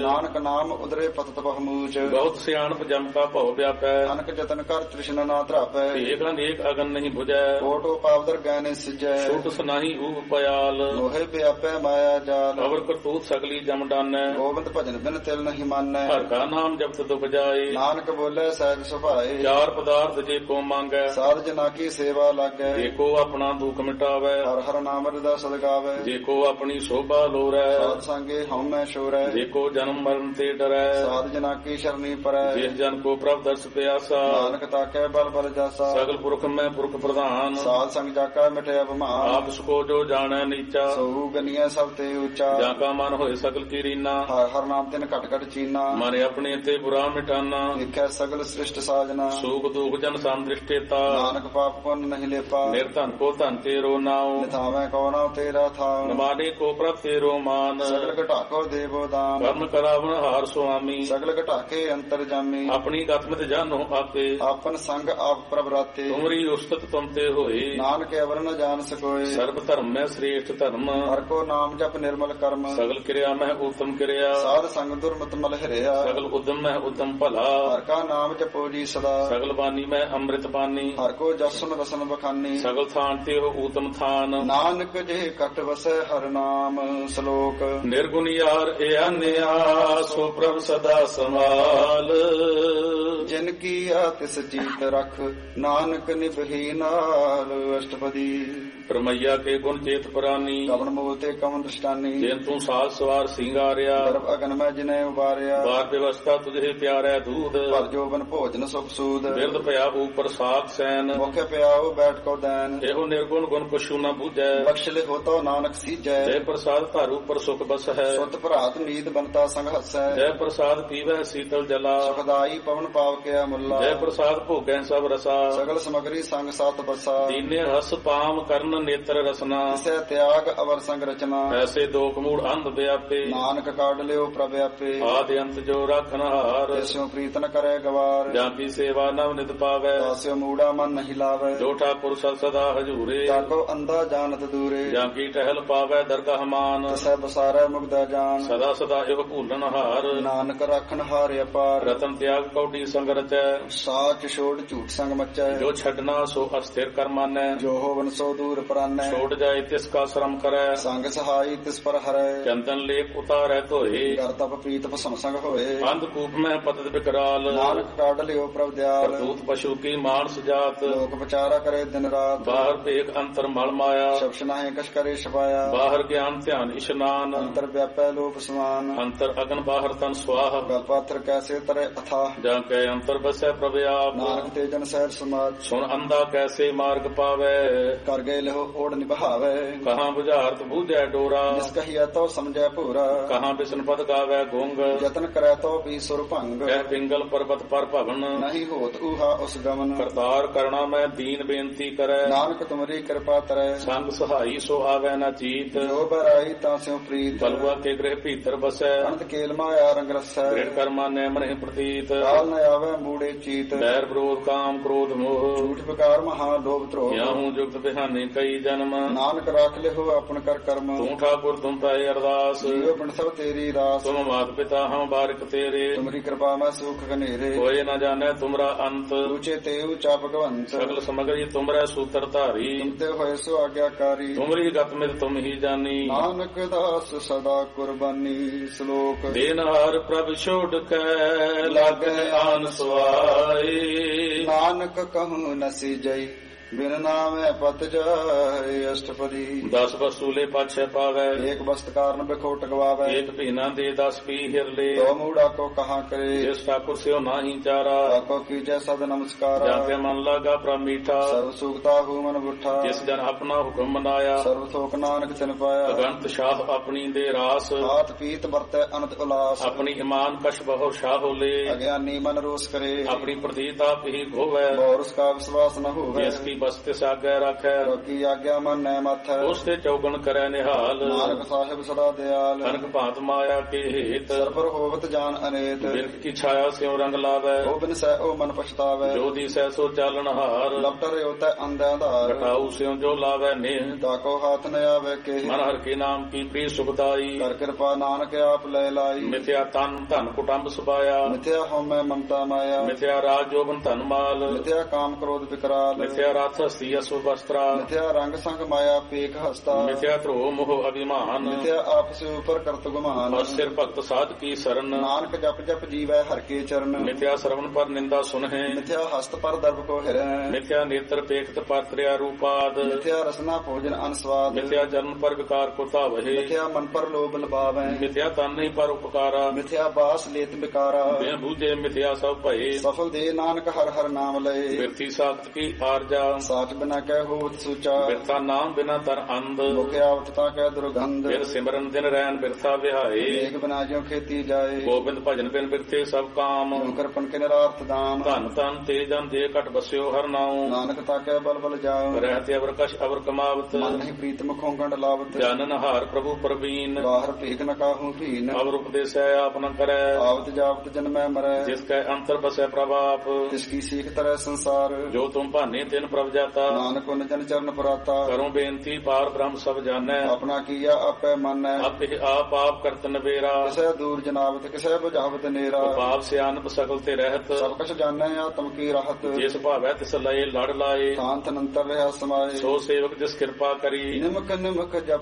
ਨਾਨਕ ਨਾਮ ਉਦਰੇ ਪਤਤ ਬਹੁਮੂਚ। ਬਹੁਤ ਸਿਆਣਪ ਜਮ ਕਾ ਭਉ ਵਿਆਪੈ। ਅਨਕ ਜਤਨ ਕਰ ਤ੍ਰਿਸ਼ਨਾ ਨਾ ਧਰਾਪੈ। ਏਕ ਅਨੇਕ ਅਗਨ ਨਹੀਂ ਬੁਝੈ। ਕੋਟੋ ਪਾਵਦਰ ਗੈਨੇ ਸਿਜੈ। ਛੁਟ ਸਨਾਹੀ ਊਹ ਪਿਆਲ। ਮੋਹਿ ਵਿਆਪੈ ਮਾਇਆ ਜਾਲ। ਅਵਰ ਕਰਤੂਤ ਸਗਲੀ ਜਮ ਡਾਨੈ। ਗੋਬਿੰਦ ਭਜਨ ਬਿਨ ਤਿਲ ਨਹੀਂ ਮਾਨੈ। ਹਰ ਕਾ ਨਾਮ ਜਪਤ ਦੁਖ ਜਾਏ। ਨਾਨਕ ਬੋਲੇ ਸਹਿਜ ਸੁਭਾਏ। ਚਾਰ ਪਦਾਰਥ ਜੇ ਕੋ ਮੰਗੈ। ਸਾਧ ਜਨਾ ਕੀ ਸੇਵਾ ਲਾਗੈ। ਜੇ ਕੋ ਆਪਣਾ ਦੁਖ ਮਿਟਾਵੈ। ਹਰ ਹਰ ਨਾਮ ਹਿਰਦਾ ਸਦਗਾਵੈ। ਜੇ ਕੋ ਆਪਣੀ ਸ਼ੋਭਾ ਲੋਰੈ। ਸਾਧ ਸੰਗੇ ਹਉਮੈ ਸ਼ੋਰੈ। ਜੇ ਕੋ ਜਨਮ ਮਰਨ ਤੇ ਡਰੈ। ਸਾਧ ਜਨਾ ਕੀ ਸ਼ਰਨੀ ਪਰੈ। ਜਿਸ ਜਨ ਕੋ ਪ੍ਰਭ ਦਰਸ ਪਿਆਸਾ। ਨਾਨਕ ਤਾਕੈ ਬਲ ਬਲ ਜਾਸਾ। ਸਗਲ ਪੁਰਖ ਮੈਂ ਪੁਰਖ ਪ੍ਰਧਾਨ। ਸਾਧ ਸੰਗ ਜਾਕਾ ਮਿਟਿਆ ਬਿਮਾਨ। ਆਪ ਸਕੋ ਜੋ ਜਾਣੈ ਨੀਚਾ। ਸੋ ਗਨੀਐ ਸਭ ਤੇ ਉੱਚਾ। ਜਾਂ ਕਾ ਮਨ ਹੋਏ ਸਗਲ ਕੀ ਰੀਨਾ। ਹਰ ਹਰ ਨਾਮ ਤਿਨ ਘਟ ਘਟ ਚੀਨਾ। ਮਨ ਆਪਣੇ ਤੇ ਬੁਰਾ ਮਿਟਾਨਾ। ਦੇਖੈ ਸਗਲ ਸ੍ਰਿਸ਼ਟ ਸਾਜਨਾ। ਸੂਖ ਦੁਖ ਜਨ ਸੰਦ੍ਰਿਸ਼ਟੇਤਾ। ਨਾਨਕ ਪਾਪ ਪੁੰਨ ਨਹੀਂ ਲੇਪਾ। ਨਿਰਧਨ ਕੋ ਧਨ ਤੇਰੋ ਨਾਉ। ਨਿਥਾਵੈ ਕੋ ਨਾਉ ਤੇਰਾ ਥਾਉ। ਨਮਾਨੇ ਕੋ ਪ੍ਰਭ ਤੇਰੋ ਮਾਨ। ਸਗਲ ਘਟਾਕੋ ਦੇਵੋ ਦਾਨ। ਕਰਨ ਕਰਾਵਨ ਹਾਰ ਸੁਆਮੀ। ਸਗਲ ਘਟਾਕੇ ਅੰਤਰ ਜਾਮੀ। ਆਪਣੀ ਗਤਮਿਤ ਜਾਨੋ ਆਪੇ। ਆਪਨ ਸੰਗ ਆਪ ਪ੍ਰਭ ਰਾਤੇ। ਤੁਮਰੀ ਉਸਤਤ ਤੁਮ ਤੇ ਹੋਏ। ਨਾਨਕ ਅਵਰ ਨ ਜਾਣ ਸਕੋਏ। ਸਰਬ ਧਰਮ ਮੈਂ ਸ੍ਰੇਸ਼ਟ ਧਰਮ। ਹਰ ਕੋ ਨਾਮ ਜਪ ਨਿਰਮਲ ਕਰਮ। ਸਗਲ ਕਿਰਿਆ ਮੈਂ ਉਤਮ ਕਿਰਿਆ। ਸਾਧ ਸੰਗ ਦੁਰਮਤ ਮਲ ਹਰਿਆ। ਸਗਲ ਉਦਮ ਮੈਂ ਉਦਮ ਭਲਾ। ਹਰ ਕਾ ਨਾਮ ਜਪੋ ਜੀ ਸਦਾ। ਸਗਲ ਬਾਣੀ ਮੈਂ ਅੰਮ੍ਰਿਤ ਬਾਣੀ। ਹਰ ਕੋ ਜਸਨ ਰਸਨ ਬਖਾਨੀ। ਸਗਲ ਥਾਨ ਤੇ ਹੋ ਊਤਮ ਥਾਨ। ਨਾਨਕ ਜੇ ਕਟ ਵਸੈ ਹਰ ਨਾਮ ਸ਼ਲੋਕ। ਨਿਰਗੁਣ ਯਾਰ ਏ ਆਨਿਆ ਸੋ ਪ੍ਰਭ ਸਦਾ ਸੰਭਾਲ। ਜਿਨ ਕੀ ਆ ਤਿਸ ਜੀਤ ਰਖ। ਨਾਨਕ ਨਿਭੀ ਨਾਲ। ਅਸ਼ਟਪਦੀ। ਪਰਮਈਆ ਕੇ ਗੁਣ ਚੇਤ ਪ੍ਰਾਨੀ। ਕਵਨ ਮੂਲ ਤੇ ਕਵਨ ਦ੍ਰਿਸ਼ਟਾਨੀ। ਜਿਨ ਤੂੰ ਸਾਜ ਸਵਾਰ ਸਿੰਗਾਰਿਆ। ਗਰਭ ਅਗਨ ਮੈਂ ਜਿਨੇ ਉਬਾਰਿਆ। ਬਾਰ ਵਿਵਸਥਾ ਤੁਝੇ ਪਿਆਰੈ ਦੂਧ। ਭਰ ਜੋਬਨ ਭੋਜਨ ਸੁਖ ਸੂਦ। ਬਿਰਦ ਪਿਆ ਉਪਰ ਸਾਤ ਸੈਨ। ਮੁਖ ਪਿਆਉ ਬੈਠ ਕੋ ਦੈਨ। ਇਹੋ ਨਿਰਗੁਣ ਗੁਣ ਪਸ਼ੂ ਨ ਬੂਝੈ। ਬਖਸ਼ ਲਿਖੋ ਤੋ ਨਾਨਕ ਸੀਜੈ। ਜੈ ਪ੍ਰਸਾਦ ਧਾਰੂ ਪਰ ਸੁਖ ਬਸ ਹੈ। ਸੁਤ ਭਰਾਤ ਨੀਤ ਬੰਤਾ ਸੰਗ ਹਸੈ। ਜੈ ਪ੍ਰਸਾਦ ਪੀਵੈ ਸੀਤਲ ਜਲਾ। ਸੁਖਦਾਈ ਪਵਨ ਪਾਵ ਕਿਆ ਮੁੱਲਾ। ਜੈ ਪ੍ਰਸਾਦ ਭੋਗੈ ਸਭ ਰਸਾ। ਸਗਲ ਸਮਗਰੀ ਸੰਗ ਸਤ ਬਸਾ। ਦੀਨੇ ਰਸ ਪਾਮ ਕਰਨ ਨੇਤਰ ਰਸਨਾ। ਤਿਸੈ ਤਿਆਗ ਅਵਰ ਸੰਗ ਰਚਨਾ। ਐਸੇ ਦੋਖ ਮੂੜ ਅੰਧ ਵਿਆਪੇ। ਨਾਨਕ ਕਾਢ ਲਿਓ ਪ੍ਰਭ ਆਪੇ। ਆਦਿ ਅੰਤ ਜੋ ਰਾਖਨ ਹਾਰ। ਤਿਸੁ ਪ੍ਰੀਤ ਨ ਕਰੈ ਗਵਾਰ। ਜਾਂ ਕੀ ਸੇਵਾ ਨਵ ਨਿਤ ਪਾਵੈ। ਤਾਸਿਓ ਮੂੜਾ ਮਨ ਨਹੀਂ ਲਾਵੈ। ਜੋ ਠਾਕੁਰ ਸਦ ਸਦਾ ਹਜੂਰੇ। ਜਾਗੋ ਅੰਧਾ ਜਾਣਤ ਦੂਰੇ। ਜਾਂ ਕੀ ਟਹਿਲ ਪਾਵੈ ਦਰਗਾਹ ਮਾਨ। ਤਿਸੈ ਬਸਾਰੈ ਮੁਗਦਾ ਜਾਨ। ਸਦਾ ਸਦਾ ਇਹੋ ਭੂਲਨ ਹਾਰ। ਨਾਨਕ ਰਾਖਨ ਹਾਰ ਅਪਾਰ। ਰਤਨ ਤਿਆਗ ਕੌਡੀ ਸੰਗ ਰਚੈ। ਸਾਚ ਛੋੜ ਝੂਠ ਸੰਗ ਮਚੈ। ਜੋ ਛੱਡਣਾ ਸੋ ਅਸਥਿਰ ਕਰ ਮਾਨੈ। ਜੋ ਹੋਵਨ ਸੋ ਦੂਰ ਪਰਾਨੈ। ਛੋੜ ਜਾਏ ਤਿਸ ਕਾ ਸ਼ਰਮ ਕਰੈ। ਸੰਗ ਸਹਾਈ ਤਿਸ ਪਰ ਹਰੈ। ਚੰਦਨ ਲੇਪ ਉਤਾਰੈ ਧੋਏ। ਕਰ ਤਪ ਪ੍ਰੀਤ ਭਸਮ ਸੰਗ ਹੋਏ। ਅੰਧ ਕੂਪ ਮੈਂ ਪਤਿਤ ਬਿਕਰਾਲ। ਨਾਨਕ ਕਾਢ ਲਿਓ ਪ੍ਰਭ ਦਿਆਲ। ਕਰਤੂਤ ਪਸ਼ੂ ਕੀ ਮਾਨਸ ਜਾਤ। ਲੋਕ ਵਿਚਾਰਾ ਕਰੇ ਦਿਨ ਰਾਤ। ਬਾਹਰ ਭੇਖ ਅੰਤਰ ਮਲ ਮਾਇਆ। ਸ਼ਬਸ਼ ਨਾਹੀ ਕਛ ਕਰੇ ਛਪਾਇਆ। ਬਾਹਰ ਗਿਆਨ ਧਿਆਨ ਇਸ਼ਨਾਨ। ਅੰਤਰ ਵਿਆਪੈ ਲੋਪ ਸਮਾਨ। ਅੰਤਰ ਅਗਨ ਬਾਹਰ ਤਨ ਸਵਾਹ। ਗਲ ਪਾਤਰ ਕੈਸੇ ਤਰੇ ਅਥਾਹ। ਜਾਂ ਕੈ ਅੰਤਰ ਬਸੈ ਪ੍ਰਭ ਆਪ। ਨਾਨਕ ਤੇ ਜਨ ਸਹਿਜ ਸਮਾਜ। ਸੁਣ ਅੰਧਾ ਕੈਸੇ ਮਾਰਗ ਪਾਵੈ। ਕਰ ਗਏ ਲਿਓ ਓੜ ਨਿਭਾਵੈ। ਕਹਾਂ ਬੁਝਾਰਤ ਬੂਝੈ ਡੋਰਾ। ਜਿਸ ਕਹੀਐ ਤੋ ਸਮਝੈ ਭੂਰਾ। ਕਹਾਂ ਬਿਸ਼ਨ ਪਦ ਗਾਵੈ ਗੁੰਗ। ਯਤਨ ਕਰੈ ਤੋ ਵੀ ਸੁਰ ਭੰਗ। ਕਹਿ ਪਿੰਗਲ ਪਰਬਤ ਪਰ ਭਵਨ। ਨਹੀਂ ਹੋਤ ਊਹਾ ਉਸ ਗਮਨ। ਕਰਤਾਰ ਕਰਣਾ ਮੈਂ ਦੀਨ ਬੇਨਤੀ ਕਰੈ। ਨਾਨਕ ਤੁਮਰੀ ਕਿਰਪਾ ਤਰੈ। ਸੰਗ ਸਹਾਈ ਸੋ ਆਵੈ ਨਾ ਚੀਤ। ਜੋ ਬਰਾਈ ਤਾਂ ਸਿਉ ਪ੍ਰੀਤ। ਬਲਵਾ ਕੇ ਗ੍ਰਹਿ ਭੀਤਰ ਬਸੈ। ਅਨੰਤ ਕੇਲ ਮਾਇਆ ਰੰਗ ਰਸੈ। ਗ੍ਰਿੜ ਕਰਮਾ ਨੈ ਮਨਿ ਪ੍ਰਤੀਤ। ਕਾਲ ਨ ਆਵੈ ਮੂੜੇ ਚੀਤ। ਬੈਰ ਵਿਰੋਧ ਕਾਮ ਕ੍ਰੋਧ ਮੋਹ। ਝੂਠ ਵਿਕਾਰ ਮਹਾ ਲੋਭ ਧਰੋਹ। ਯਾਹੂ ਜੁਗਤ ਬਿਹਾਨੇ ਕਈ ਜਨਮ। ਨਾਨਕ ਰਾਖ ਲਿਓ ਆਪਨ ਕਰ ਕਰਮ। ਤੂੰ ਠਾਕੁਰ ਤੁਮ ਪੈ ਅਰਦਾਸ। ਜੀਵ ਪਿੰਡ ਸਭ ਤੇਰੀ ਰਾਸ। ਤੁਮ ਮਾਤ ਪਿਤਾ ਹਮ ਬਾਰਿਕ ਤੇਰੇ। ਤੁਮਰੀ ਕਿਰਪਾ ਮੈਂ ਸੁਖ ਘਨੇਰੇ। ਕੋਏ ਨ ਜਾਣੈ ਤੁਮਰਾ ਅੰਤ। ਉੱਚੇ ਤੇ ਉੱਚਾ ਭਗਵੰਤ। ਸਗਲ ਸਮਗਰੀ ਤੁਮਰੈ ਸੂਤਰ ਧਾਰੀ। ਤੁਮ ਤੇ ਹੋਏ ਸੋ ਆਗਿਆਕਾਰੀ। ਤੁਮਰੀ ਗਤ ਮਿਤ ਤੁਮ ਹੀ ਜਾਨੀ। ਨਾਨਕ ਦਾਸ ਸਦਾ ਕੁਰਬਾਨੀ। ਸ਼ਲੋਕ। ਦੇਨਹਾਰ ਪ੍ਰਭ ਛੋੜ ਕੈ ਲਾਗੈ ਆਨ ਸੁਆਏ। ਨਾਨਕ ਕਹੂੰ ਨਸੀ ਜਈ ਬਿਨ ਨਾਮੈ ਪਤ ਜਾਏ। ਅਸ਼ਟਪਦੀ। 10 ਵਸੂਲੇ ਪਾਛੈ ਪਾਵੈ। ਏਕ ਬਸਤ ਕਾਰਨ ਬਿਖੋਟ ਗਵਾਵੈ। ਏਕ ਭੀਨਾ ਦੇ 10 ਪੀ ਹਿਰਲੇ। ਤੋ ਮੂੜਾ ਕੋ ਕਹਾਂ ਕਰੇ। ਜਿਸ ਠਾਕੁਰ ਸਿਓ ਨਾਹੀ ਚਾਰਾ। ਤਾਕੋ ਕੀਜੈ ਸਦ ਨਮਸਕਾਰਾ। ਜਾਂ ਕੇ ਮਨ ਲਾਗਾ ਪ੍ਰਭ ਮੀਠਾ। ਸਰਬ ਸੁਖਤਾ ਹੂ ਮਨ ਬੁੱਠਾ। ਜਿਸ ਜਨ ਆਪਣਾ ਹੁਕਮ ਮਨਾਇਆ। ਸਰਬ ਸੋਖ ਨਾਨਕ ਤਿਨ ਪਾਇਆ। ਅਗੰਤ ਸ਼ਾਹ ਆਪਣੀ ਦੇ ਰਾਸ। ਹਾਥ ਪੀਤ ਵਰਤੈ ਅਨੰਤ ਉਲਾਸ। ਆਪਣੀ ਇਮਾਨ ਕਛ ਬਹੁ ਸ਼ਾਹੋਲੇ। ਅਗਿਆਨੀ ਮਨ ਰੋਸ ਕਰੇ। ਆਪਣੀ ਪ੍ਰਤੀਤ ਆਪ ਹੀ ਗੋਵੈ। ਬੌਰਸ ਕਾ ਵਿਸ਼ਵਾਸ ਨ ਹੋਵੇ। ਜਿਸ ਕੀ ਬਸ ਤਿਸ ਆਗੈ ਰਾਖੈ ਕੀ ਆਗਿਆ ਮੰਨੈ ਮਥੈ ਉਸ ਤੇ ਚੌਗਣ ਕਰੈ ਨਿਹਾਲ ਨਾਨਕ ਸਾਹਿਬ ਸਦਾ ਦਿਆਲ ਅਨਕ ਭਾਂਤ ਮਾਇਆ ਕੇ ਹੇਤ ਸਰਬਰ ਹੋਵਤ ਜਾਨ ਅਨੇਤ ਬਿਰਖ ਕੀ ਛਾਇਆ ਸਿਉ ਰੰਗ ਲਾਵੈ ਉਹ ਬਿਨ ਸਹਿ ਉਹ ਮਨ ਪਛਤਾਵੈ ਜੋ ਦੀਸੈ ਸੋ ਚਾਲਨ ਹਾਰ ਲਪਟ ਰਿਓ ਤੈ ਅੰਧਿਆਂ ਧਾਰ ਘਟਾਉ ਸਿਉ ਜੋ ਲਾਵੈ ਨੇਹ ਤਾਕੋ ਹੱਥ ਨ ਆਵੇ ਕੇ ਮਨ ਹਰ ਕੇ ਨਾਮ ਕੀ ਪ੍ਰੀ ਸੁਖਦਾਈ ਕਰ ਕਿਰਪਾ ਨਾਨਕ ਆਪ ਲੈ ਲਾਈ ਮਿਥਿਆ ਤਨ ਧਨ ਕੁਟੰਬ ਸੁਪਾਇਆ ਮਿਥਿਆ ਹਉਮੈ ਮਮਤਾ ਮਾਇਆ ਮਿਥਿਆ ਰਾਜ ਜੋਬਨ ਧਨ ਮਾਲ ਮਿਥਿਆ ਕਾਮ ਕ੍ਰੋਧ ਵਿਕਰਾਲ ਮਿਥਿਆ ਰਥ ਹਸਤੀ ਅਸੁ ਵਸਤਰਾ ਮਿਥਿਆ ਰੰਗ ਸੰਗ ਮਾਇਆ ਪੇਖ ਹਸਤਾ ਮਿਥਿਆ ਧਰੋ ਮੋਹ ਅਭਿਮਾਨ ਮਿਥਿਆ ਆਪਸ ਉਪਰ ਕਰਤ ਗੁਮਾਨ ਔਰ ਸਿਰ ਭਗਤ ਸਾਧ ਕੀ ਸਰਨ ਨਾਨਕ ਜਪ ਜਪ ਜੀਵੈ ਹਰ ਕੇ ਚਰਨ ਮਿਥਿਆ ਸਰਵਨ ਪਰ ਨਿੰਦਾ ਸੁਨਹਿ ਮਿਥਿਆ ਹਸਤ ਪਰ ਦਰਬ ਕੋ ਹਿਰੈ ਮਿਥਿਆ ਨੇਤਰ ਪੇਖਤ ਪਰ ਤ੍ਰਿਆ ਰੂਪਾਦ ਮਿਥਿਆ ਰਸਨਾ ਭੋਜਨ ਅਨਸਵਾਦ ਮਿਥਿਆ ਜਨਮ ਪਰ ਵਿਕਾਰ ਕੋ ਧਾਵਹਿ ਮਿਥਿਆ ਮਨ ਪਰ ਲੋਭ ਲਬਾਵੈ ਮਿਥਿਆ ਤਨ ਨਹੀਂ ਪਰ ਉਪਕਾਰਾ ਮਿਥਿਆ ਬਾਸ ਲੇਤ ਬਿਕਾਰਾ ਬਿਨ ਬੂਝੇ ਮਿਥਿਆ ਸਭ ਭਏ ਸਫਲ ਦੇ ਨਾਨਕ ਹਰ ਹਰ ਨਾਮ ਲਏ ਬਿਰਥੀ ਸਾਖਤ ਕੀ ਆਰਜਾ ਸਾਚ ਬਿਨਾ ਕਹਿ ਹੋਤ ਸੁਚਾ ਬਿਰਥਾ ਨਾਮ ਬਿਨਾ ਤਰ ਅੰਧ ਮੁਖ ਆਵਤ ਤਾ ਕਹਿ ਦੁਰਗੰਧ ਬਿਰ ਸਿਮਰਨ ਦਿਨ ਰੈਨ ਬਿਰਥਾ ਵਿਹਾਏ ਏਕ ਬਿਨਾ ਜਿਉ ਖੇਤੀ ਜਾਏ ਗੋਬਿੰਦ ਭਜਨ ਬਿਨ ਬਿਰਥੇ ਸਭ ਕਾਮ ਕਰਪਨ ਕੇ ਨਿਰਾਰਥ ਦਾਮ ਧਨ ਤਨ ਤੇ ਜਨ ਦੇ ਘਟ ਬਸਿਓ ਹਰ ਨਾਉ ਨਾਨਕ ਤਾ ਕਹਿ ਬਲ ਬਲ ਜਾਉ ਰਹਿਤੇ ਅਵਰ ਕਛ ਅਵਰ ਕਮਾਵਤ ਮਨ ਨਹੀਂ ਪ੍ਰੀਤ ਮੁਖੋਂ ਗੰਡ ਲਾਵਤ ਜਾਨਨ ਹਾਰ ਪ੍ਰਭੂ ਪ੍ਰਵੀਨ ਬਾਹਰ ਭੇਖ ਨ ਕਾਹੂ ਭੀਨ ਅਵਰ ਉਪਦੇਸੈ ਆਪ ਨ ਕਰੈ ਆਵਤ ਜਾਵਤ ਜਨਮੈ ਮਰੈ ਜਿਸ ਕੈ ਅੰਤਰ ਬਸੈ ਪ੍ਰਭਾਪ ਤਿਸ ਕੀ ਸੀਖ ਤਰੈ ਸੰਸਾਰ ਜੋ ਤੁਮ ਭਾਨੇ ਤਿਨ ਪ੍ਰਭ ਜਾਤਾ ਨਾਨਕ ਉਨ ਜਨ ਚਰਨ ਪਰਾਤਾ ਕਰੋ ਬੇਨਤੀ ਪਾਰ ਬ੍ਰਹਮ ਸਭ ਜਾਣੈ ਆਪਣਾ ਕੀਆ ਆਪੈ ਮੰਨੈ ਆਪੇ ਆਪ ਆਪ ਕਰਤ ਨਵੇਰਾ ਕਿਸੈ ਦੂਰ ਜਨਾਵਤ ਕਿਸੈ ਬੁਝਾਵਤ ਨੇਰਾ ਪਾਪ ਸਿਆਨਪ ਸਕਲ ਤੇ ਰਹਿਤ ਸਭ ਕਛ ਜਾਣੈ ਆਤਮ ਕੀ ਰਹਤ ਜਿਸ ਭਾਵੈ ਤਿਸ ਲਏ ਲੜ ਲਾਏ ਸ਼ਾਂਤ ਅਨੰਤਰ ਰਹਾ ਸਮਾਏ ਸੋ ਸੇਵਕ ਜਿਸ ਕਿਰਪਾ ਕਰੀ ਨਿਮਕ ਨਿਮਕ ਜਪ